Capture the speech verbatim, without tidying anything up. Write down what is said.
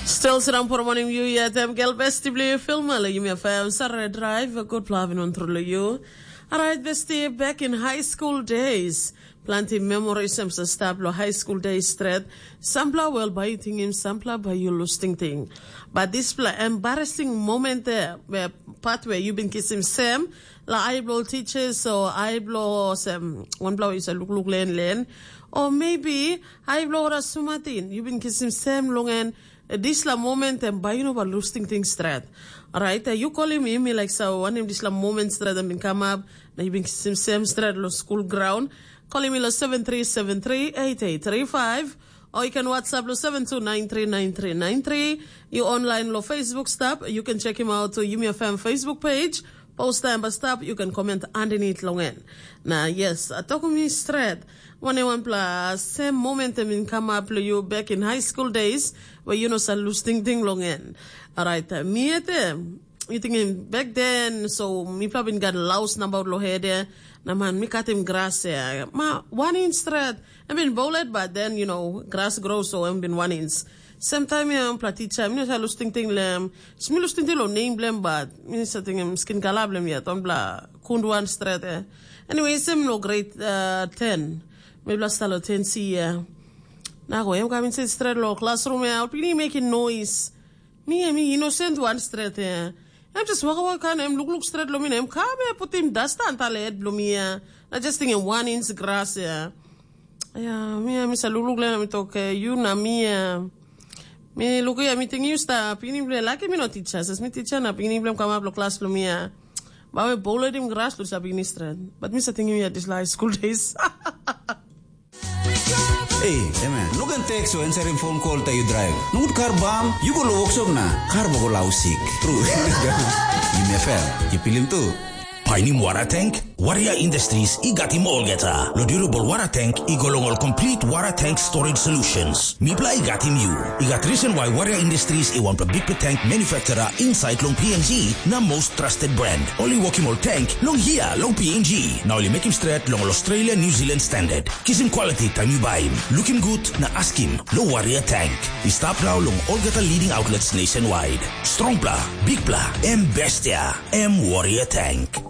Still sidan på morgonen ju ja tem gel besti bli filma la ju me fam sarre drive a good plavin on through you. Alright besti back in high school days. Plenty memories sem sa stablo high school days thread. Sampla well by eating him sampla by you lusting thing. But this pla embarrassing moment there where part where you been kissing Sam la I blow teachers so I blow Sam one blow is a look look len len. Or maybe I blow rasumatin. You been kissing Sam long and this la moment and by you know about lusting things straight. Alright, uh, you calling me me like so one of this la moment straight and been come up na you been kissing Sam straight lo school ground. Calling me lo seven three seven three eight eight three five. Or you can WhatsApp lo seven two nine three nine three nine three. You online lo Facebook stop. You can check him out to Yumi F M Facebook page. Post time but stop. You can comment underneath long end. Now yes, I talk me straight. One one plus same moment I mean come up to you back in high school days where you know sa losing thing long end. Alright, uh, me at you thinking back then so me probably got louse number lo head na man me cut him grass eh ma one inch straight. I mean bowled but then you know grass grows so I'm been one inch. Sometime I'm platicha, I'm not losing thing lem. Smil losting thing lo name blem but me something skin calablem yet on bla kunduan straight eh. Anyway, same no grade uh, ten. Maybe last time ten C yeah. Now go I'm coming to straight lo classroom eh. I'll be making noise. Me me innocent one straight eh. I'm just walk walk and I'm look look straight lo me I'm come put him dust and tale blow me eh. I just think in one inch grass yeah. Yeah, me I'm sa look look le me talk you na me eh. Me look ya me think you sta pini ble like me no teacher says me teacher na pini ble come up lo class lo me eh. But we bowled him grass to sabini straight. But me sa think you at this high school days. Hey, hey man, look and text so answer phone call ta you drive. Nungud car bomb, you go lo workshop na. Car bago lausik. True. Yumi F M, you pilih tu. Painim water tank? Warrior Industries igatim olgeta. Lo durable water tank igolongol complete water tank storage solutions. Mipla igatim you. Igat reason why Warrior Industries i want a big tank manufacturer inside long P N G na most trusted brand. Only walking all tank long here long P N G. Now only make him straight long Australia New Zealand standard. Kiss him quality time you buy him. Looking good na ask him lo Warrior tank. I stop now long olgeta leading outlets nationwide. Strong pla, big pla, M bestia, M Warrior tank.